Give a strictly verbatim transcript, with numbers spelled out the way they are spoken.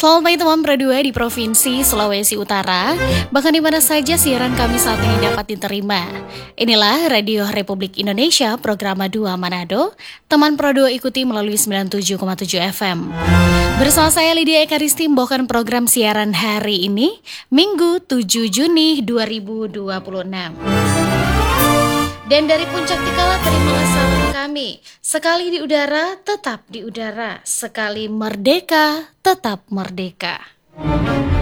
Selamat pagi teman berdua di Provinsi Sulawesi Utara, bahkan di mana saja siaran kami saat ini dapat diterima. Inilah Radio Republik Indonesia, program dua Manado, teman Pro dua ikuti melalui sembilan puluh tujuh koma tujuh F M. Bersama saya Lydia Ekaristi membawakan program siaran hari ini, Minggu tujuh Juni dua ribu dua puluh enam. Dan dari Puncak Tikala terimalah salam kami. Sekali di udara, tetap di udara. Sekali merdeka, tetap merdeka.